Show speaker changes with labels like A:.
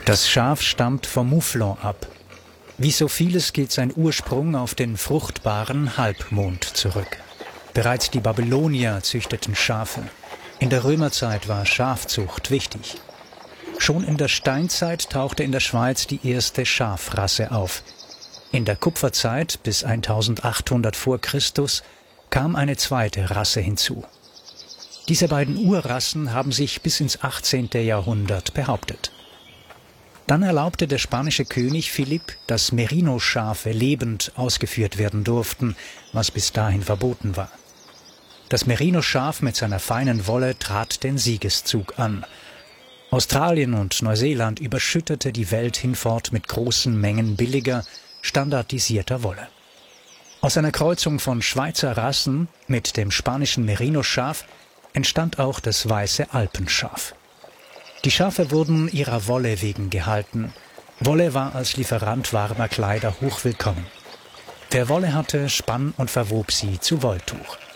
A: Das Schaf stammt vom Mouflon ab. Wie so vieles geht sein Ursprung auf den fruchtbaren Halbmond zurück. Bereits die Babylonier züchteten Schafe. In der Römerzeit war Schafzucht wichtig. Schon in der Steinzeit tauchte in der Schweiz die erste Schafrasse auf. In der Kupferzeit bis 1800 vor Christus kam eine zweite Rasse hinzu. Diese beiden Urrassen haben sich bis ins 18. Jahrhundert behauptet. Dann erlaubte der spanische König Philipp, dass Merino-Schafe lebend ausgeführt werden durften, was bis dahin verboten war. Das Merino-Schaf mit seiner feinen Wolle trat den Siegeszug an. Australien und Neuseeland überschüttete die Welt hinfort mit großen Mengen billiger, standardisierter Wolle. Aus einer Kreuzung von Schweizer Rassen mit dem spanischen Merino-Schaf entstand auch das weiße Alpenschaf. Die Schafe wurden ihrer Wolle wegen gehalten. Wolle war als Lieferant warmer Kleider hochwillkommen. Wer Wolle hatte, spann und verwob sie zu Wolltuch.